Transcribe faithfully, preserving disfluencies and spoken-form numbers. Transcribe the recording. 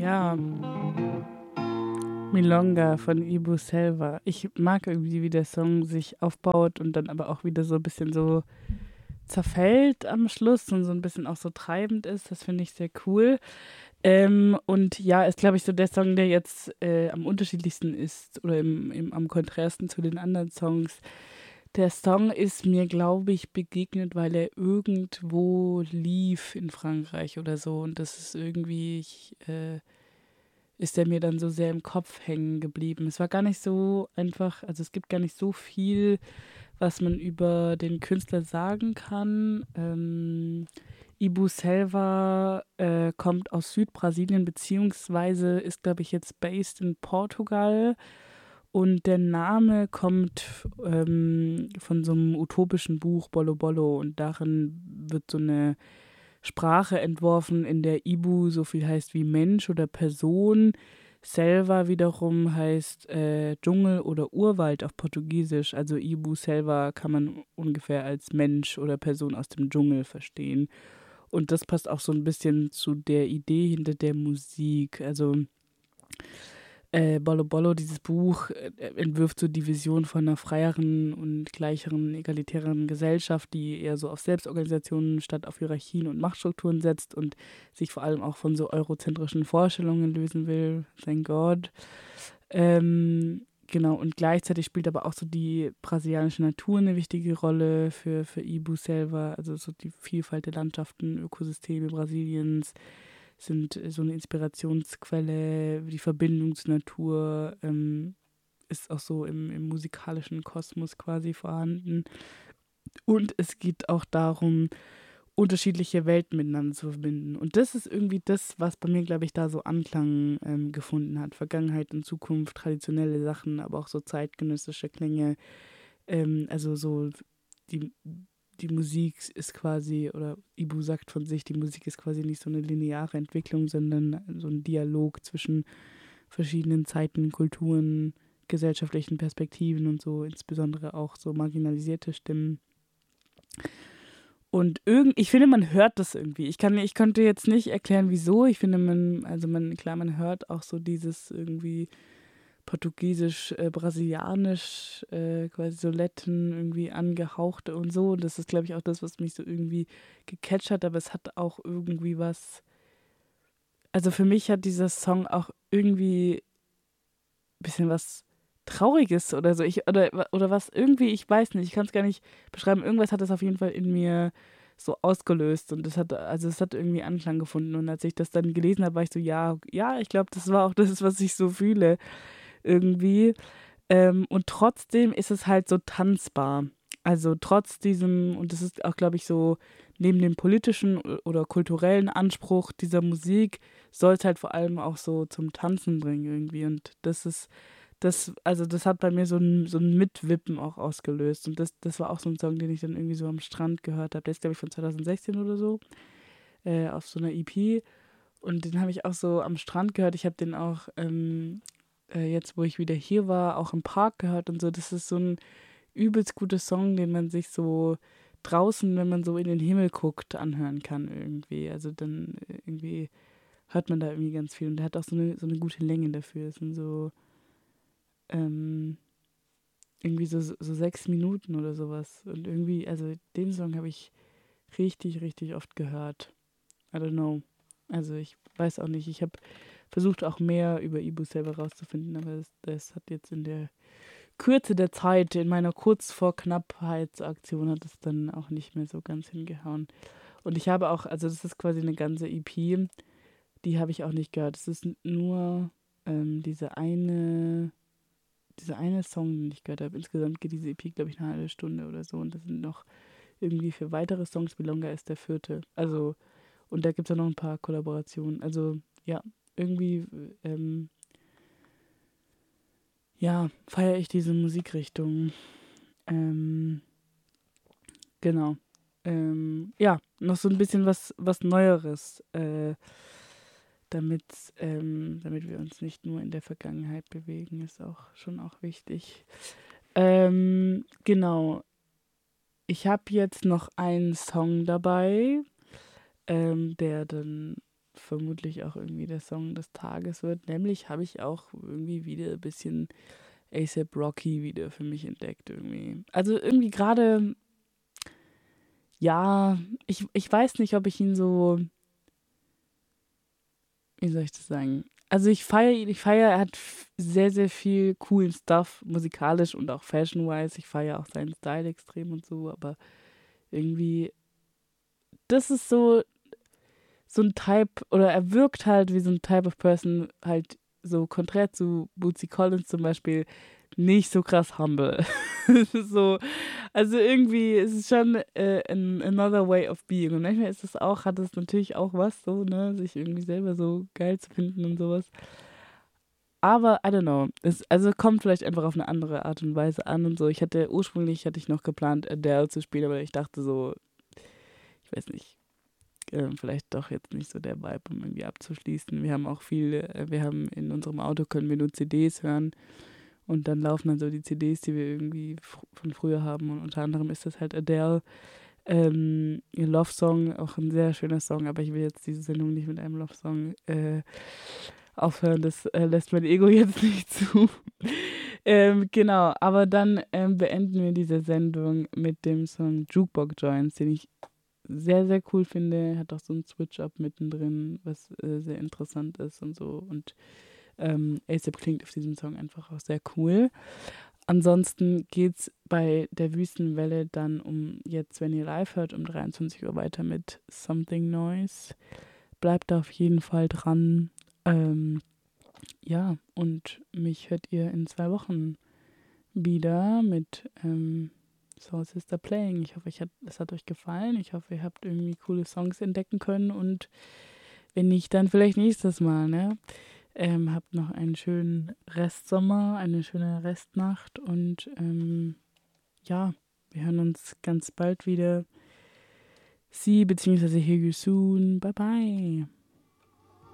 Ja, Milonga von Ibu Selva. Ich mag irgendwie, wie der Song sich aufbaut und dann aber auch wieder so ein bisschen so zerfällt am Schluss und so ein bisschen auch so treibend ist. Das finde ich sehr cool. Ähm, und ja, ist, glaube ich, so der Song, der jetzt äh, am unterschiedlichsten ist oder im, im, am konträrsten zu den anderen Songs. Der Song ist mir, glaube ich, begegnet, weil er irgendwo lief in Frankreich oder so. Und das ist irgendwie, ich, äh, ist der mir dann so sehr im Kopf hängen geblieben. Es war gar nicht so einfach, also es gibt gar nicht so viel, was man über den Künstler sagen kann. Ähm, Ibu Selva äh, kommt aus Südbrasilien, beziehungsweise ist, glaube ich, jetzt based in Portugal. Und der Name kommt ähm, von so einem utopischen Buch Bolo Bolo. Und darin wird so eine Sprache entworfen, in der Ibu so viel heißt wie Mensch oder Person. Selva wiederum heißt äh, Dschungel oder Urwald auf Portugiesisch. Also Ibu Selva kann man ungefähr als Mensch oder Person aus dem Dschungel verstehen. Und das passt auch so ein bisschen zu der Idee hinter der Musik. Also äh, Bolo Bolo, dieses Buch, äh, entwirft so die Vision von einer freieren und gleicheren, egalitären Gesellschaft, die eher so auf Selbstorganisationen statt auf Hierarchien und Machtstrukturen setzt und sich vor allem auch von so eurozentrischen Vorstellungen lösen will. Thank God. Ähm, genau, und gleichzeitig spielt aber auch so die brasilianische Natur eine wichtige Rolle für, für Ibu selber, also so die Vielfalt der Landschaften, Ökosysteme Brasiliens sind so eine Inspirationsquelle, die Verbindung zur Natur ähm, ist auch so im, im musikalischen Kosmos quasi vorhanden. Und es geht auch darum, unterschiedliche Welten miteinander zu verbinden. Und das ist irgendwie das, was bei mir, glaube ich, da so Anklang ähm, gefunden hat. Vergangenheit und Zukunft, traditionelle Sachen, aber auch so zeitgenössische Klänge. Ähm, also so die, die Musik ist quasi, oder Ibu sagt von sich, die Musik ist quasi nicht so eine lineare Entwicklung, sondern so ein Dialog zwischen verschiedenen Zeiten, Kulturen, gesellschaftlichen Perspektiven und so, insbesondere auch so marginalisierte Stimmen. Und irgend, ich finde, man hört das irgendwie. Ich kann, ich könnte jetzt nicht erklären, wieso. Ich finde, man, also man, klar, man hört auch so dieses irgendwie portugiesisch, äh, brasilianisch, äh, quasi so Letten irgendwie angehauchte und so. Und das ist, glaube ich, auch das, was mich so irgendwie gecatcht hat. Aber es hat auch irgendwie was. Also für mich hat dieser Song auch irgendwie ein bisschen was Trauriges oder so. Ich, oder, oder was irgendwie, ich weiß nicht, ich kann es gar nicht beschreiben. Irgendwas hat das auf jeden Fall in mir so ausgelöst und das hat, also es hat irgendwie Anklang gefunden. Und als ich das dann gelesen habe, war ich so, ja, ja, ich glaube, das war auch das, was ich so fühle irgendwie. Ähm, und trotzdem ist es halt so tanzbar. Also trotz diesem, und das ist auch, glaube ich, so, neben dem politischen oder kulturellen Anspruch dieser Musik, soll es halt vor allem auch so zum Tanzen bringen irgendwie. Und das ist, das, also das hat bei mir so ein, so ein Mitwippen auch ausgelöst. Und das, das war auch so ein Song, den ich dann irgendwie so am Strand gehört habe. Der ist, glaube ich, von zwanzig sechzehn oder so, äh, auf so einer E P. Und den habe ich auch so am Strand gehört. Ich habe den auch ähm, äh, jetzt, wo ich wieder hier war, auch im Park gehört und so. Das ist so ein übelst guter Song, den man sich so draußen, wenn man so in den Himmel guckt, anhören kann irgendwie. Also dann äh, irgendwie hört man da irgendwie ganz viel. Und der hat auch so eine, so eine gute Länge dafür. Es sind so ähm, irgendwie so, so sechs Minuten oder sowas. Und irgendwie, also den Song habe ich richtig, richtig oft gehört. I don't know. Also ich weiß auch nicht. Ich habe versucht auch mehr über Ibu selber rauszufinden, aber das, das hat jetzt in der Kürze der Zeit, in meiner kurz vor Knappheitsaktion, hat es dann auch nicht mehr so ganz hingehauen. Und ich habe auch, also das ist quasi eine ganze E P, die habe ich auch nicht gehört. Es ist nur ähm, diese eine, dieser eine Song, den ich gehört habe. Insgesamt geht diese E P, glaube ich, eine halbe Stunde oder so. Und das sind noch irgendwie für weitere Songs. Milonga ist der vierte. Also, und da gibt es auch noch ein paar Kollaborationen. Also, ja, irgendwie, ähm, ja, feiere ich diese Musikrichtung. Ähm, genau. Ähm, ja, noch so ein bisschen was, was Neueres, äh, damit, ähm, damit wir uns nicht nur in der Vergangenheit bewegen, ist auch schon auch wichtig. Ähm, genau. Ich habe jetzt noch einen Song dabei, ähm, der dann vermutlich auch irgendwie der Song des Tages wird. Nämlich habe ich auch irgendwie wieder ein bisschen A$AP Rocky wieder für mich entdeckt irgendwie. Also irgendwie gerade, ja, ich, ich weiß nicht, ob ich ihn so, wie soll ich das sagen? Also ich feiere ihn, ich feiere, er hat f- sehr, sehr viel coolen Stuff, musikalisch und auch fashion-wise. Ich feiere auch seinen Style extrem und so, aber irgendwie, das ist so, so ein Type, oder er wirkt halt wie so ein Type of Person, halt so konträr zu Bootsy Collins zum Beispiel, nicht so krass humble. so, also irgendwie ist es schon äh, an, another way of being. Und manchmal ist es auch, hat es natürlich auch was, so, ne, sich irgendwie selber so geil zu finden und sowas. Aber I don't know. Es, also kommt vielleicht einfach auf eine andere Art und Weise an und so. Ich hatte ursprünglich hatte ich noch geplant, Adele zu spielen, aber ich dachte so, ich weiß nicht, äh, vielleicht doch jetzt nicht so der Vibe, um irgendwie abzuschließen. Wir haben auch viel, äh, wir haben in unserem Auto können wir nur C Ds hören und dann laufen dann so die C Ds, die wir irgendwie fr von früher haben und unter anderem ist das halt Adele. Ähm, ihr Love Song, auch ein sehr schöner Song, aber ich will jetzt diese Sendung nicht mit einem Love Song äh, aufhören, das äh, lässt mein Ego jetzt nicht zu. ähm, genau, aber dann ähm, beenden wir diese Sendung mit dem Song Jukebox Joints, den ich sehr, sehr cool finde. Hat auch so einen Switch-Up mittendrin, was äh, sehr interessant ist und so. Und ähm, A$AP klingt auf diesem Song einfach auch sehr cool. Ansonsten geht's bei der Wüstenwelle dann um, jetzt, wenn ihr live hört, um dreiundzwanzig Uhr weiter mit Something Noise. Bleibt da auf jeden Fall dran. Ähm, ja, und mich hört ihr in zwei Wochen wieder mit ähm, Soul Sister Playing. Ich hoffe, ich hat, es hat euch gefallen. Ich hoffe, ihr habt irgendwie coole Songs entdecken können und wenn nicht, dann vielleicht nächstes Mal, ne? Ähm, habt noch einen schönen Restsommer, eine schöne Restnacht und ähm, ja, wir hören uns ganz bald wieder. See bzw. hear you soon. Bye bye.